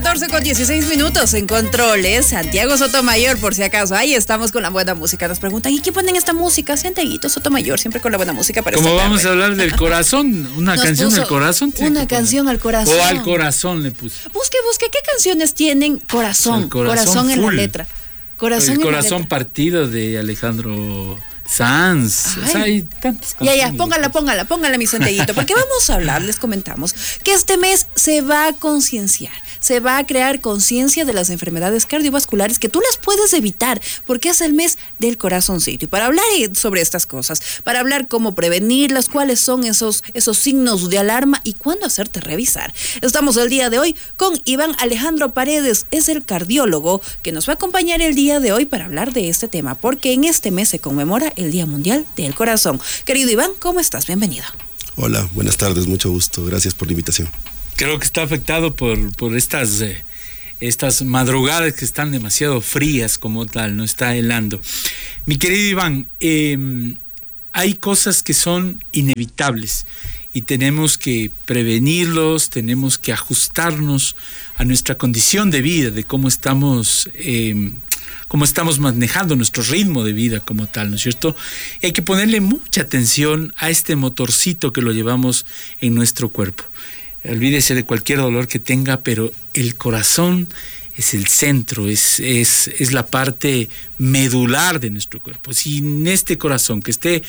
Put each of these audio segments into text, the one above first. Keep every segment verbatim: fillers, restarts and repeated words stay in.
catorce con dieciséis minutos en controles. Santiago Sotomayor, por si acaso. Ahí estamos con la buena música. Nos preguntan, ¿y qué ponen esta música? Santiaguito Sotomayor, siempre con la buena música para Como esta vamos tarde. a hablar del corazón, una Nos canción puso del corazón. Una canción al corazón. O al corazón le puse. Busque, busque, ¿qué canciones tienen corazón? El corazón corazón en la full. letra. Corazón El en corazón la letra. partido de Alejandro Sanz. O sea, hay tantas Ya, canciones. ya, póngala, póngala, póngala, mi Santiaguito, porque vamos a hablar, les comentamos, que este mes se va a concienciar, se va a crear conciencia de las enfermedades cardiovasculares que tú las puedes evitar, porque es el mes del corazoncito. Y para hablar sobre estas cosas, para hablar cómo prevenirlas, cuáles son esos, esos signos de alarma y cuándo hacerte revisar, estamos el día de hoy con Iván Alejandro Paredes, es el cardiólogo que nos va a acompañar el día de hoy para hablar de este tema, porque en este mes se conmemora el Día Mundial del Corazón. Querido Iván, ¿cómo estás? Bienvenido. Hola, buenas tardes, mucho gusto. Gracias por la invitación. Creo que está afectado por, por estas, eh, estas madrugadas que están demasiado frías como tal, no está helando. Mi querido Iván, eh, hay cosas que son inevitables y tenemos que prevenirlos, tenemos que ajustarnos a nuestra condición de vida, de cómo estamos... Eh, cómo estamos manejando nuestro ritmo de vida como tal, ¿no es cierto? Y hay que ponerle mucha atención a este motorcito que lo llevamos en nuestro cuerpo. Olvídese de cualquier dolor que tenga, pero el corazón es el centro, es, es, es la parte medular de nuestro cuerpo. Sin este corazón que esté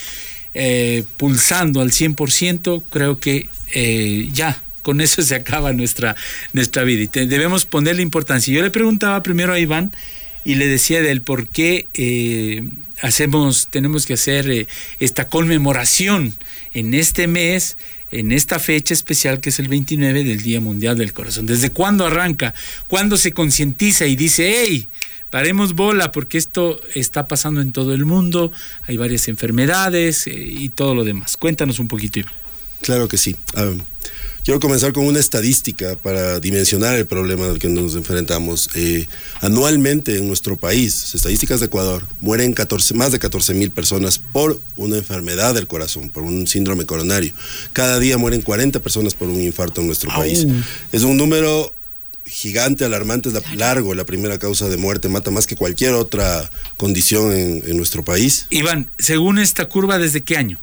eh, pulsando al cien por ciento, creo que eh, ya, con eso se acaba nuestra, nuestra vida. Y te, debemos ponerle importancia. Yo le preguntaba primero a Iván, y le decía del por qué eh, hacemos, tenemos que hacer eh, esta conmemoración en este mes, en esta fecha especial que es el veintinueve del Día Mundial del Corazón. ¿Desde cuándo arranca? ¿Cuándo se concientiza y dice, hey, paremos bola porque esto está pasando en todo el mundo, hay varias enfermedades eh, y todo lo demás? Cuéntanos un poquito, Iván. Claro que sí. Um, quiero comenzar con una estadística para dimensionar el problema al que nos enfrentamos. Eh, anualmente en nuestro país, estadísticas de Ecuador, mueren catorce, más de catorce mil personas por una enfermedad del corazón, por un síndrome coronario. Cada día mueren cuarenta personas por un infarto en nuestro Aún. país. Es un número gigante, alarmante, es la, largo, la primera causa de muerte, mata más que cualquier otra condición en, en nuestro país. Iván, según esta curva, ¿desde qué año?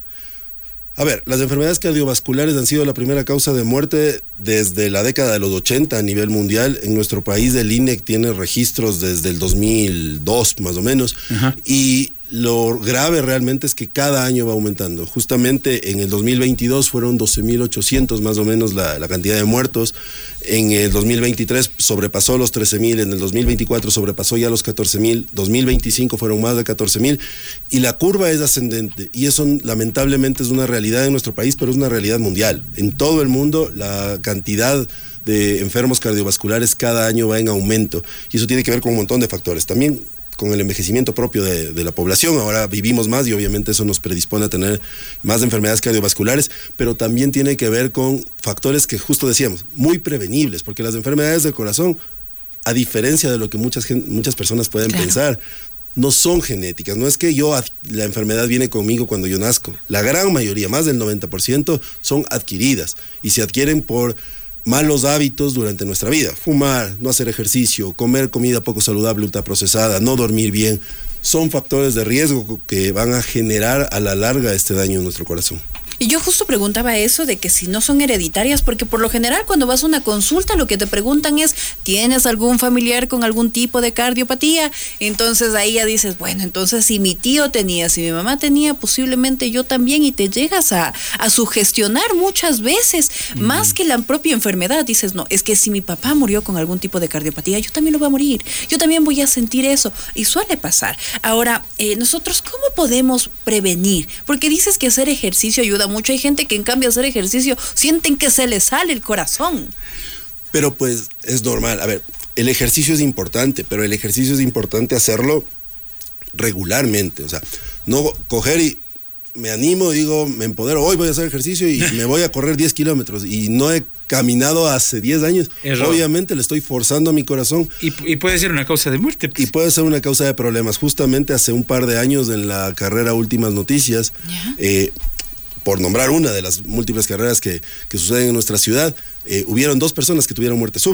A ver, las enfermedades cardiovasculares han sido la primera causa de muerte desde la década de los ochenta a nivel mundial. En nuestro país el I N E C tiene registros desde el dos mil dos más o menos. Ajá. Y lo grave realmente es que cada año va aumentando. Justamente en el dos mil veintidós fueron doce mil ochocientos más o menos la, la cantidad de muertos. En el dos mil veintitrés sobrepasó los trece mil, en el dos mil veinticuatro sobrepasó ya los catorce mil, dos mil veinticinco fueron más de catorce mil y la curva es ascendente y eso lamentablemente es una realidad en nuestro país, pero es una realidad mundial. En todo el mundo la cantidad de enfermos cardiovasculares cada año va en aumento y eso tiene que ver con un montón de factores. También con el envejecimiento propio de, de la población, ahora vivimos más y obviamente eso nos predispone a tener más enfermedades cardiovasculares, pero también tiene que ver con factores que justo decíamos, muy prevenibles, porque las enfermedades del corazón, a diferencia de lo que muchas, muchas personas pueden claro. pensar, no son genéticas, no es que yo, la enfermedad viene conmigo cuando yo nazco, la gran mayoría, más del noventa por ciento, son adquiridas y se adquieren por malos hábitos durante nuestra vida, fumar, no hacer ejercicio, comer comida poco saludable, ultraprocesada, no dormir bien, son factores de riesgo que van a generar a la larga este daño en nuestro corazón. Y yo justo preguntaba eso de que si no son hereditarias, porque por lo general cuando vas a una consulta lo que te preguntan es, ¿tienes algún familiar con algún tipo de cardiopatía? Entonces ahí ya dices, bueno, entonces si mi tío tenía, si mi mamá tenía, posiblemente yo también, y te llegas a, a sugestionar muchas veces, mm. más que la propia enfermedad. Dices, no, es que si mi papá murió con algún tipo de cardiopatía, yo también lo voy a morir, yo también voy a sentir eso, y suele pasar. Ahora, eh, nosotros, ¿cómo podemos prevenir? Porque dices que hacer ejercicio ayuda mucho. Hay gente que en cambio hacer ejercicio sienten que se les sale el corazón. Pero pues es normal. A ver, el ejercicio es importante, pero el ejercicio es importante hacerlo regularmente. O sea, no coger y me animo, digo, me empodero, hoy voy a hacer ejercicio y me voy a correr diez kilómetros y no he caminado hace diez años. Error. Obviamente le estoy forzando a mi corazón. Y, y puede ser una causa de muerte. Pues. Y puede ser una causa de problemas. Justamente hace un par de años en la carrera Últimas Noticias, ¿ya? eh, por nombrar una de las múltiples carreras que, que suceden en nuestra ciudad, eh, hubieron dos personas que tuvieron muerte súbita.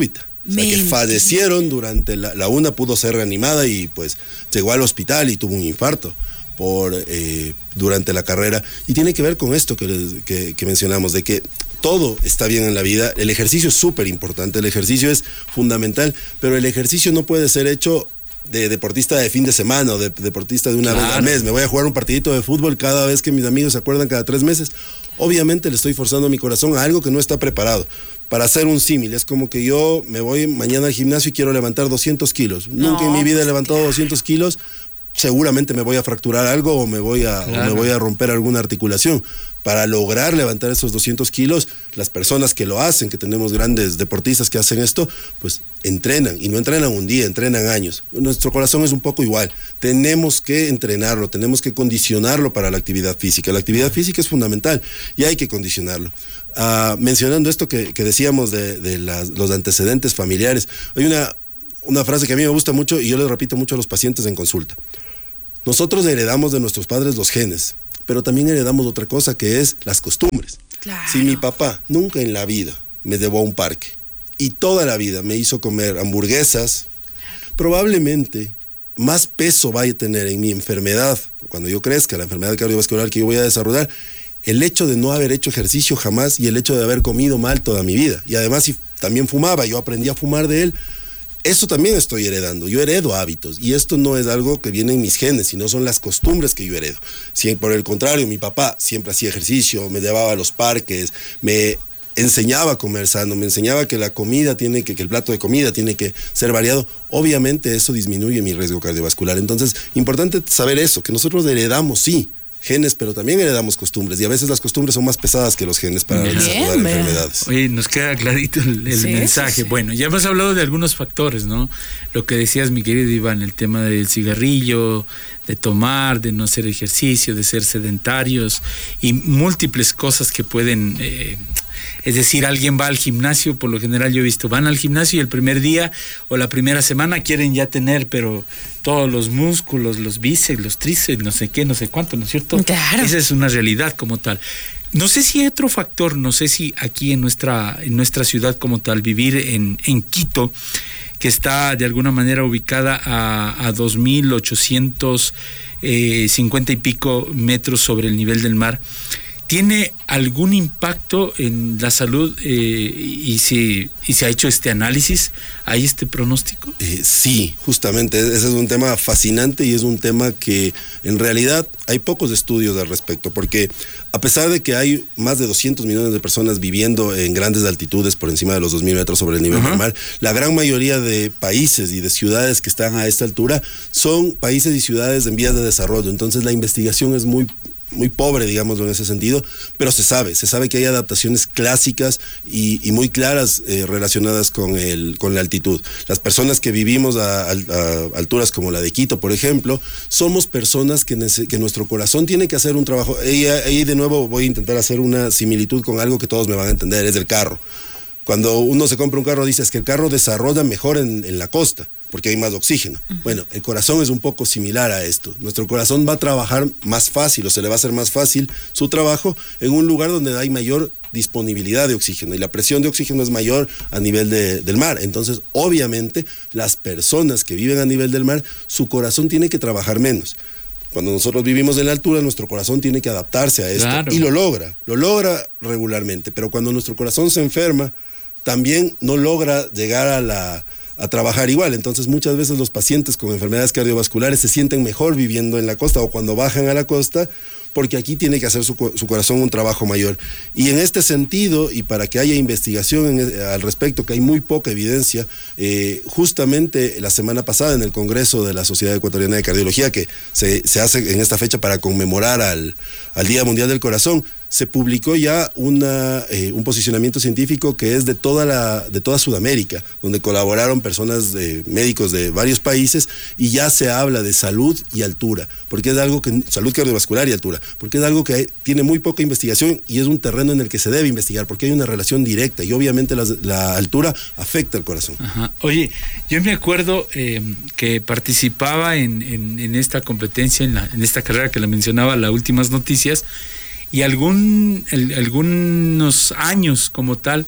O sea, que fallecieron durante la, la una pudo ser reanimada y pues llegó al hospital y tuvo un infarto por eh, durante la carrera. Y tiene que ver con esto que, les, que, que mencionamos, de que todo está bien en la vida. El ejercicio es súper importante, el ejercicio es fundamental, pero el ejercicio no puede ser hecho de deportista de fin de semana o de deportista de una claro. vez al mes. Me voy a jugar un partidito de fútbol cada vez que mis amigos se acuerdan, cada tres meses. Obviamente le estoy forzando mi corazón a algo que no está preparado. Para hacer un símil, es como que yo me voy mañana al gimnasio y quiero levantar doscientos kilos. No, Nunca en mi vida he levantado doscientos kilos. Seguramente me voy a fracturar algo o me voy a, claro. o me voy a romper alguna articulación. Para lograr levantar esos doscientos kilos, las personas que lo hacen, que tenemos grandes deportistas que hacen esto, pues entrenan, y no entrenan un día, entrenan años. Nuestro corazón es un poco igual. Tenemos que entrenarlo, tenemos que condicionarlo para la actividad física. La actividad física es fundamental y hay que condicionarlo. Uh, mencionando esto que, que decíamos de, de las, los antecedentes familiares, hay una, una frase que a mí me gusta mucho y yo le repito mucho a los pacientes en consulta. Nosotros heredamos de nuestros padres los genes, pero también heredamos otra cosa que es las costumbres. Claro. Si mi papá nunca en la vida me llevó a un parque y toda la vida me hizo comer hamburguesas, probablemente más peso vaya a tener en mi enfermedad, cuando yo crezca, la enfermedad cardiovascular que yo voy a desarrollar, el hecho de no haber hecho ejercicio jamás y el hecho de haber comido mal toda mi vida. Y además, si también fumaba, yo aprendí a fumar de él, eso también estoy heredando. Yo heredo hábitos y esto no es algo que viene en mis genes, sino son las costumbres que yo heredo. Si por el contrario, mi papá siempre hacía ejercicio, me llevaba a los parques, me enseñaba a comer sano, me enseñaba que la comida tiene que, que el plato de comida tiene que ser variado, obviamente eso disminuye mi riesgo cardiovascular. Entonces, importante saber eso, que nosotros heredamos, sí, genes, pero también heredamos costumbres y a veces las costumbres son más pesadas que los genes para Bien, desarrollar bien. enfermedades. Oye, nos queda clarito el, el sí, mensaje. Sí, sí. Bueno, ya hemos hablado de algunos factores, ¿no? Lo que decías, mi querido Iván, el tema del cigarrillo, de tomar, de no hacer ejercicio, de ser sedentarios y múltiples cosas que pueden... Eh, es decir, alguien va al gimnasio, por lo general yo he visto, van al gimnasio y el primer día o la primera semana quieren ya tener, pero todos los músculos, los bíceps, los tríceps, no sé qué, no sé cuánto, ¿no es cierto? Claro. Esa es una realidad como tal. No sé si hay otro factor, no sé si aquí en nuestra, en nuestra ciudad como tal, vivir en, en Quito, que está de alguna manera ubicada a, a dos mil ochocientos cincuenta y pico metros sobre el nivel del mar, ¿tiene algún impacto en la salud eh, y, si, y se ha hecho este análisis? ¿Hay este pronóstico? Eh, sí, justamente, ese es un tema fascinante y es un tema que en realidad hay pocos estudios al respecto, porque a pesar de que hay más de doscientos millones de personas viviendo en grandes altitudes por encima de los dos mil metros sobre el nivel del mar, la gran mayoría de países y de ciudades que están a esta altura son países y ciudades en vías de desarrollo, entonces la investigación es muy muy pobre, digámoslo en ese sentido, pero se sabe, se sabe que hay adaptaciones clásicas y, y muy claras eh, relacionadas con, el, con la altitud. Las personas que vivimos a, a, a alturas como la de Quito, por ejemplo, somos personas que, que nuestro corazón tiene que hacer un trabajo. Ahí, ahí de nuevo voy a intentar hacer una similitud con algo que todos me van a entender, es el carro. Cuando uno se compra un carro, dices que el carro desarrolla mejor en, en la costa, porque hay más oxígeno. Uh-huh. Bueno, el corazón es un poco similar a esto. Nuestro corazón va a trabajar más fácil, o se le va a hacer más fácil su trabajo en un lugar donde hay mayor disponibilidad de oxígeno, y la presión de oxígeno es mayor a nivel de, del mar. Entonces, obviamente, las personas que viven a nivel del mar, su corazón tiene que trabajar menos. Cuando nosotros vivimos en la altura, nuestro corazón tiene que adaptarse a esto, claro. Y lo logra, lo logra regularmente. Pero cuando nuestro corazón se enferma, también no logra llegar a, la, a trabajar igual. Entonces muchas veces los pacientes con enfermedades cardiovasculares se sienten mejor viviendo en la costa o cuando bajan a la costa, porque aquí tiene que hacer su, su corazón un trabajo mayor. Y en este sentido, y para que haya investigación en, al respecto, que hay muy poca evidencia, eh, justamente la semana pasada en el Congreso de la Sociedad Ecuatoriana de Cardiología, que se, se hace en esta fecha para conmemorar al, al Día Mundial del Corazón, se publicó ya una, eh, un posicionamiento científico que es de toda, la, de toda Sudamérica, donde colaboraron personas, de, médicos de varios países, y ya se habla de salud y altura, porque es algo que, salud cardiovascular y altura, porque es algo que hay, tiene muy poca investigación y es un terreno en el que se debe investigar, porque hay una relación directa y obviamente la, la altura afecta al corazón. Ajá. Oye, yo me acuerdo eh, que participaba en, en, en esta competencia, en, la, en esta carrera que le mencionaba, las últimas noticias, y algún, el, algunos años como tal,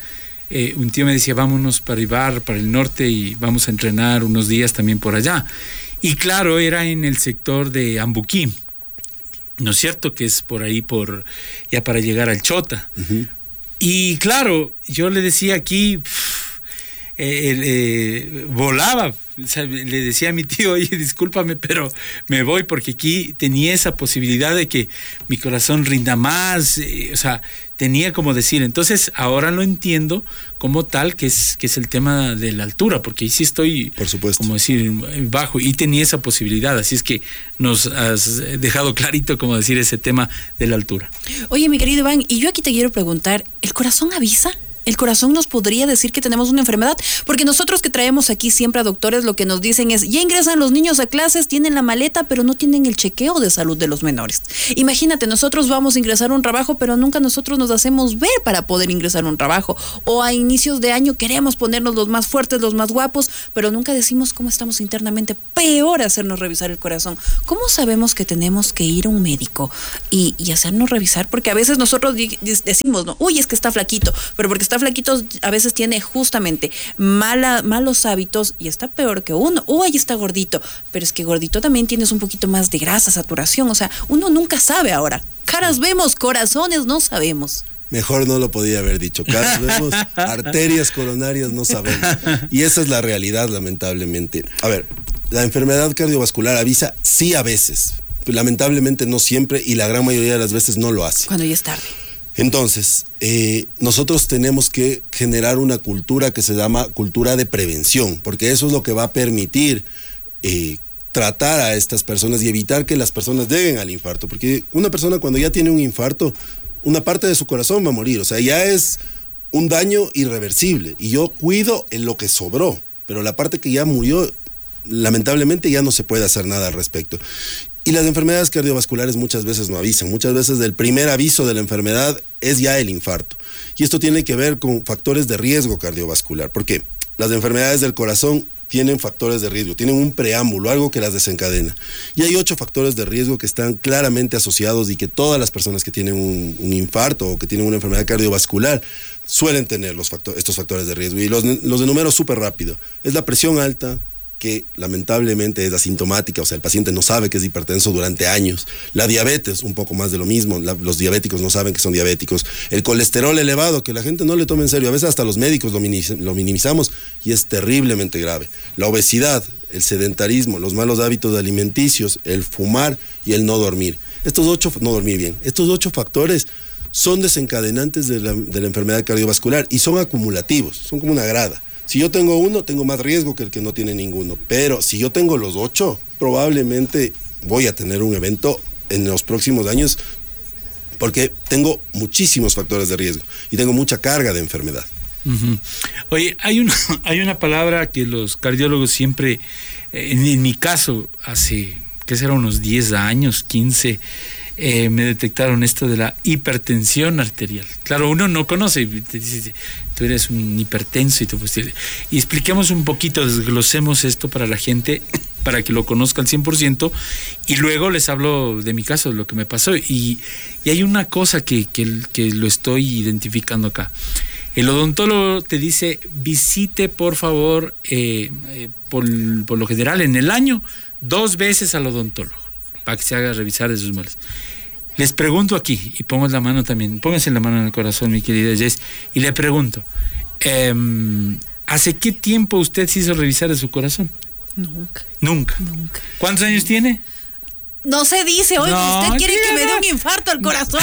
eh, un tío me decía, vámonos para Ibar, para el norte, y vamos a entrenar unos días también por allá. Y claro, era en el sector de Ambuquí, ¿no es cierto? Que es por ahí, por ya para llegar al Chota. Uh-huh. Y claro, yo le decía aquí, pff, eh, eh, volaba. O sea, le decía a mi tío, oye, discúlpame, pero me voy, porque aquí tenía esa posibilidad de que mi corazón rinda más, eh, o sea, tenía como decir. Entonces, ahora lo entiendo como tal, que es, que es el tema de la altura, porque ahí sí estoy, por supuesto, como decir, bajo, y tenía esa posibilidad. Así es que nos has dejado clarito, como decir, ese tema de la altura. Oye, mi querido Iván, y yo aquí te quiero preguntar, ¿el corazón avisa? ¿El corazón nos podría decir que tenemos una enfermedad? Porque nosotros que traemos aquí siempre a doctores, lo que nos dicen es, ya ingresan los niños a clases, tienen la maleta, pero no tienen el chequeo de salud de los menores. Imagínate, nosotros vamos a ingresar a un trabajo, pero nunca nosotros nos hacemos ver para poder ingresar a un trabajo. O a inicios de año queremos ponernos los más fuertes, los más guapos, pero nunca decimos cómo estamos internamente. Peor hacernos revisar el corazón. ¿Cómo sabemos que tenemos que ir a un médico y, y hacernos revisar? Porque a veces nosotros decimos, no, uy, es que está flaquito, pero porque está flaquito a veces tiene justamente mala, malos hábitos y está peor que uno. Uy, está gordito, pero es que gordito también tienes un poquito más de grasa, saturación. O sea, uno nunca sabe ahora. Caras vemos, corazones no sabemos. Mejor no lo podía haber dicho. Caras vemos, arterias coronarias no sabemos. Y esa es la realidad, lamentablemente. A ver, la enfermedad cardiovascular avisa, sí, a veces. Lamentablemente no siempre, y la gran mayoría de las veces no lo hace. Cuando ya es tarde. Entonces, eh, nosotros tenemos que generar una cultura que se llama cultura de prevención, porque eso es lo que va a permitir eh, tratar a estas personas y evitar que las personas lleguen al infarto, porque una persona cuando ya tiene un infarto, una parte de su corazón va a morir, o sea, ya es un daño irreversible, y yo cuido en lo que sobró, pero la parte que ya murió, lamentablemente ya no se puede hacer nada al respecto. Y las enfermedades cardiovasculares muchas veces no avisan, muchas veces el primer aviso de la enfermedad es ya el infarto. Y esto tiene que ver con factores de riesgo cardiovascular, porque las enfermedades del corazón tienen factores de riesgo, tienen un preámbulo, algo que las desencadena. Y hay ocho factores de riesgo que están claramente asociados y que todas las personas que tienen un, un infarto o que tienen una enfermedad cardiovascular suelen tener los factores, estos factores de riesgo. Y los, los enumero súper rápido. Es la presión alta, que lamentablemente es asintomática, o sea, el paciente no sabe que es hipertenso durante años. La diabetes, un poco más de lo mismo, la, los diabéticos no saben que son diabéticos. El colesterol elevado, que la gente no le toma en serio, a veces hasta los médicos lo, minimiz, lo minimizamos y es terriblemente grave. La obesidad, el sedentarismo, los malos hábitos alimenticios, el fumar y el no dormir. Estos ocho, no dormir bien, estos ocho factores son desencadenantes de la, de la enfermedad cardiovascular y son acumulativos, son como una grada. Si yo tengo uno, tengo más riesgo que el que no tiene ninguno. Pero si yo tengo los ocho, probablemente voy a tener un evento en los próximos años porque tengo muchísimos factores de riesgo y tengo mucha carga de enfermedad. Uh-huh. Oye, hay una, hay una palabra que los cardiólogos siempre, en, en mi caso, hace, ¿qué será? Unos diez años, quince, Eh, me detectaron esto de la hipertensión arterial. Claro, uno no conoce, te dice, tú eres un hipertenso y tú pues, y expliquemos un poquito, desglosemos esto para la gente, para que lo conozca al cien por ciento, y luego les hablo de mi caso, de lo que me pasó. Y, y hay una cosa que, que, que lo estoy identificando acá. El odontólogo te dice, visite por favor, eh, eh, por, por lo general en el año, dos veces al odontólogo, para que se haga revisar de sus muelas. Les pregunto aquí, y pongo la mano también, pónganse la mano en el corazón, mi querida Jess, y le pregunto, eh, ¿hace qué tiempo usted se hizo revisar de su corazón? Nunca. Nunca. Nunca. ¿Cuántos años tiene? No se dice, oye, no, usted quiere tía, que me dé no. un infarto al corazón.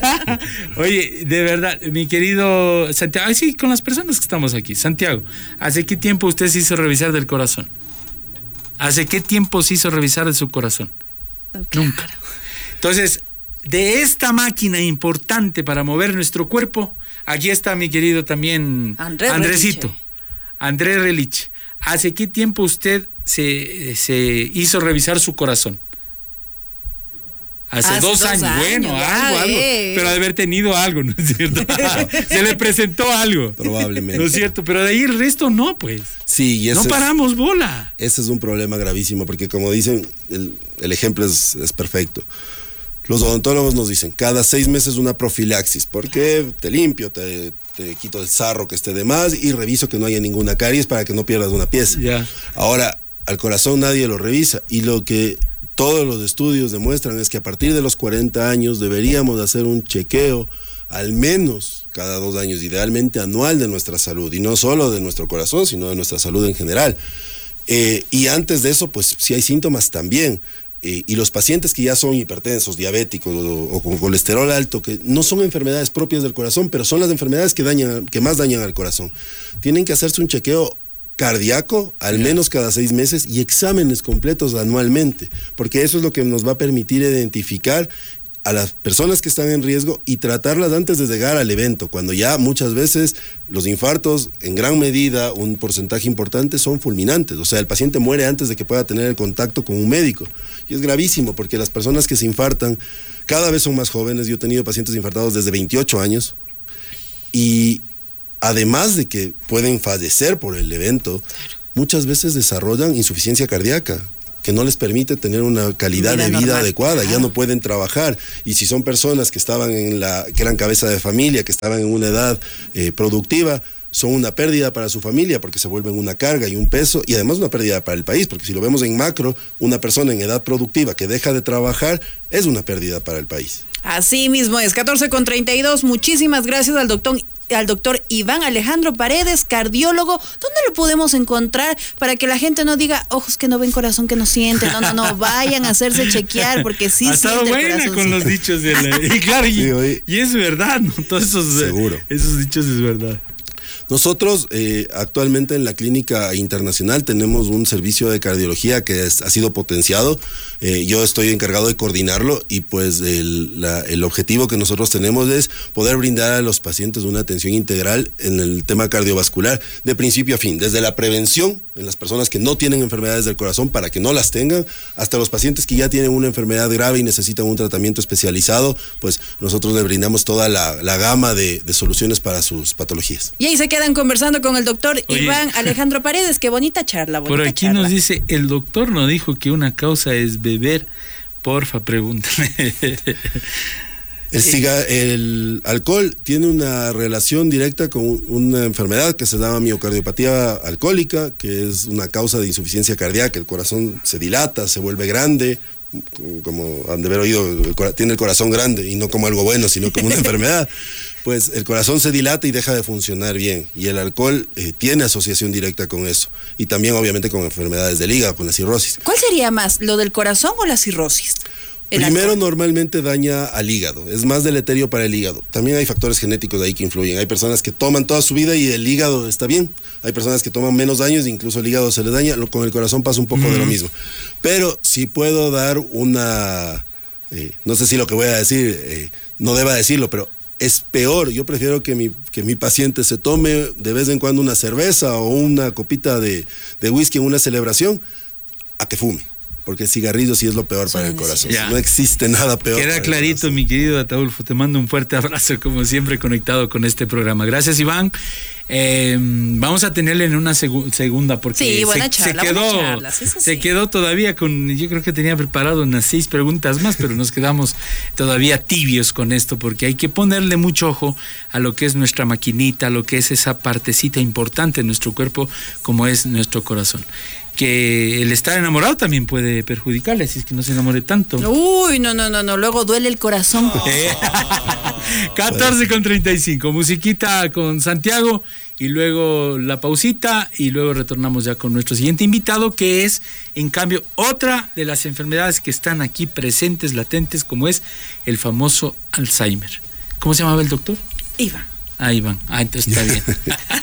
Oye, de verdad, mi querido Santiago, ay, sí, con las personas que estamos aquí, Santiago, ¿hace qué tiempo usted se hizo revisar del corazón? ¿Hace qué tiempo se hizo revisar de su corazón? Claro. Nunca. Entonces, de esta máquina importante para mover nuestro cuerpo, aquí está mi querido también Andrés Andresito, Reliche. Andrés Reliche. ¿Hace qué tiempo usted se, se hizo revisar su corazón? Hace, Hace dos, dos años. años, bueno, ah, algo, algo, eh. pero ha de haber tenido algo, ¿no es cierto? Se le presentó algo. Probablemente. ¿No es cierto? Pero de ahí el resto no, pues. Sí, y ese no paramos es, bola. Ese es un problema gravísimo, porque como dicen, el, el ejemplo es, es perfecto. Los odontólogos nos dicen, cada seis meses una profilaxis, porque te limpio, te, te quito el sarro que esté de más y reviso que no haya ninguna caries para que no pierdas una pieza. Yeah. Ahora, al corazón nadie lo revisa y lo que todos los estudios demuestran es que a partir de los cuarenta años deberíamos hacer un chequeo al menos cada dos años, idealmente anual, de nuestra salud, y no solo de nuestro corazón, sino de nuestra salud en general. Eh, y antes de eso, pues si hay síntomas también. Eh, y los pacientes que ya son hipertensos, diabéticos o, o con colesterol alto, que no son enfermedades propias del corazón, pero son las enfermedades que dañan, que más dañan al corazón, tienen que hacerse un chequeo cardíaco al menos cada seis meses y exámenes completos anualmente, porque eso es lo que nos va a permitir identificar a las personas que están en riesgo y tratarlas antes de llegar al evento, cuando ya muchas veces los infartos, en gran medida, un porcentaje importante, son fulminantes. O sea, el paciente muere antes de que pueda tener el contacto con un médico. Y es gravísimo, porque las personas que se infartan cada vez son más jóvenes. Yo he tenido pacientes infartados desde veintiocho años. Y además de que pueden fallecer por el evento, muchas veces desarrollan insuficiencia cardíaca, que no les permite tener una calidad vida de vida normal, adecuada, claro. Ya no pueden trabajar, y si son personas que estaban en la, que eran cabeza de familia, que estaban en una edad eh, productiva, son una pérdida para su familia porque se vuelven una carga y un peso, y además una pérdida para el país, porque si lo vemos en macro, una persona en edad productiva que deja de trabajar es una pérdida para el país. Así mismo es, catorce con treinta y dos, muchísimas gracias al doctor al doctor Iván Alejandro Paredes, cardiólogo. ¿Dónde lo podemos encontrar para que la gente no diga ojos que no ven, corazón que no siente? No, no, no, vayan a hacerse chequear porque sí ha siente el buena corazón. Con los dichos de la... Y claro, y, sí, hoy... y es verdad, ¿no? Todos esos, Seguro. esos dichos es verdad. Nosotros eh, actualmente en la Clínica Internacional tenemos un servicio de cardiología que es, ha sido potenciado. Eh, yo estoy encargado de coordinarlo y pues el, la, el objetivo que nosotros tenemos es poder brindar a los pacientes una atención integral en el tema cardiovascular de principio a fin, desde la prevención en las personas que no tienen enfermedades del corazón para que no las tengan, hasta los pacientes que ya tienen una enfermedad grave y necesitan un tratamiento especializado, pues nosotros le brindamos toda la, la gama de, de soluciones para sus patologías. Y ahí se quedan conversando con el doctor Oye, Iván Alejandro Paredes. Qué bonita charla, bonita Por aquí charla. Nos dice, el doctor no dijo que una causa es beber. Porfa, pregúntame. El, ciga, el alcohol tiene una relación directa con una enfermedad que se llama miocardiopatía alcohólica, que es una causa de insuficiencia cardíaca. El corazón se dilata, se vuelve grande, como han de haber oído, el, tiene el corazón grande, y no como algo bueno, sino como una enfermedad. Pues el corazón se dilata y deja de funcionar bien, y el alcohol eh, tiene asociación directa con eso, y también obviamente con enfermedades del hígado, con la cirrosis. ¿Cuál sería más, lo del corazón o la cirrosis? Primero, alcohol normalmente daña al hígado, es más deleterio para el hígado. También hay factores genéticos de ahí que influyen. Hay personas que toman toda su vida y el hígado está bien. Hay personas que toman menos años e incluso el hígado se les daña. Con el corazón pasa un poco mm. de lo mismo. Pero si puedo dar una, eh, no sé si lo que voy a decir, eh, no deba decirlo, pero es peor. Yo prefiero que mi, que mi paciente se tome de vez en cuando una cerveza o una copita de, de whisky en una celebración a que fume. Porque el cigarrillo sí es lo peor para el corazón. Ya. No existe nada peor. Queda clarito, mi querido Ataulfo. Te mando un fuerte abrazo, como siempre, conectado con este programa. Gracias, Iván. Eh, vamos a tenerle en una segu segunda, porque sí, buena se, charla, se, quedó, buena charla. Sí, se sí. quedó todavía con, yo creo que tenía preparado unas seis preguntas más, pero nos quedamos todavía tibios con esto, porque hay que ponerle mucho ojo a lo que es nuestra maquinita, a lo que es esa partecita importante en nuestro cuerpo, como es nuestro corazón. Que el estar enamorado también puede perjudicarle, si es que no se enamore tanto. Uy, no, no, no, no, luego duele el corazón. catorce con treinta y cinco, musiquita con Santiago y luego la pausita y luego retornamos ya con nuestro siguiente invitado, que es, en cambio, otra de las enfermedades que están aquí presentes, latentes, como es el famoso Alzheimer. ¿Cómo se llamaba el doctor? Iván. Ah, Iván. Ah, entonces está bien.